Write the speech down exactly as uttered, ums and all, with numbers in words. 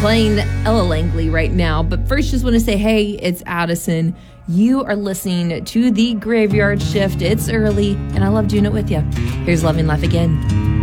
playing Ella Langley right now. But first, just want to say, hey, it's Addison. You are listening to The Graveyard Shift. It's early, and I love doing it with you. Here's Loving Life Again.